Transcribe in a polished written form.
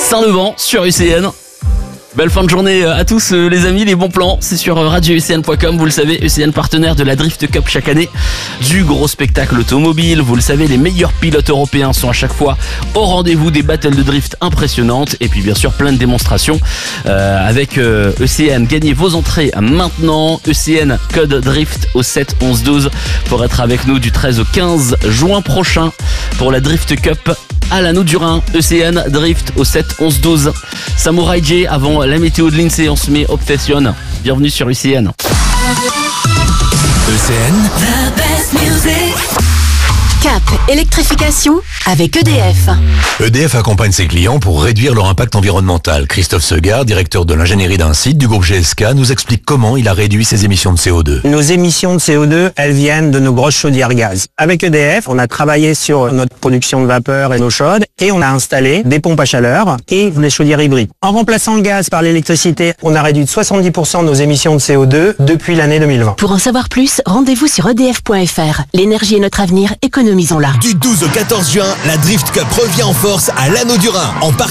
Saint-Levant sur UCN. Belle fin de journée à tous les amis, les bons plans, c'est sur radio-ucn.com, vous le savez, UCN partenaire de la Drift Cup chaque année, du gros spectacle automobile, vous le savez, les meilleurs pilotes européens sont à chaque fois au rendez-vous des battles de drift impressionnantes et puis bien sûr plein de démonstrations avec UCN. Gagnez vos entrées maintenant, UCN code drift au 7 11 12 pour être avec nous du 13 au 15 juin prochain pour la Drift Cup à l'Anneau du Rhin. UCN Drift au 7 11 12. Samurai J avant la météo de l'INSEE, on se met Obsession. Bienvenue sur UCN. UCN. The best music. Cap électrification avec EDF. EDF accompagne ses clients pour réduire leur impact environnemental. Christophe Segard, directeur de l'ingénierie d'un site du groupe GSK, nous explique comment il a réduit ses émissions de CO2. Nos émissions de CO2, elles viennent de nos grosses chaudières gaz. Avec EDF, on a travaillé sur notre production de vapeur et nos chaudes et on a installé des pompes à chaleur et des chaudières hybrides. En remplaçant le gaz par l'électricité, on a réduit de 70% nos émissions de CO2 depuis l'année 2020. Pour en savoir plus, rendez-vous sur edf.fr. L'énergie est notre avenir, économisons-la. Du 12 au 14 juin, la Drift Cup revient en force à l'Anneau du Rhin.